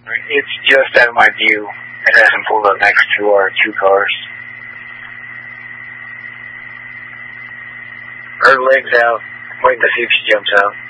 It's just out of my view. It hasn't pulled up next to our two cars. Her leg's out. Waiting to see if she jumps out.